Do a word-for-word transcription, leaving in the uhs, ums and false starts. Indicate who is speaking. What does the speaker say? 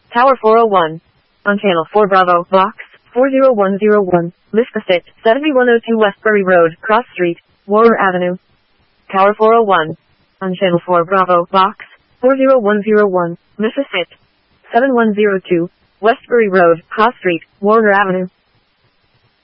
Speaker 1: Tower four oh one. On Channel four Bravo, Box four oh one oh one, Listasit, seventy-one oh two Westbury Road, Cross Street, Warner Avenue. Tower four oh one. On Channel four Bravo, Box four oh one oh one, Listasit, seventy-one oh two, Westbury Road, Cross Street, Warner Avenue.